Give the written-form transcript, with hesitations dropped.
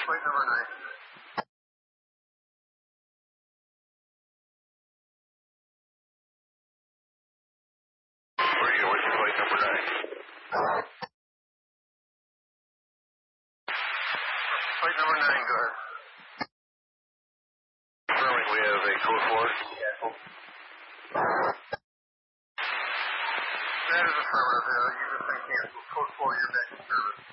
flight number 9. Where's your flight number 9? Flight number 9, go ahead. Confirming we have a code 4. That is affirmative. You just been canceled. Code 4, you're back in service.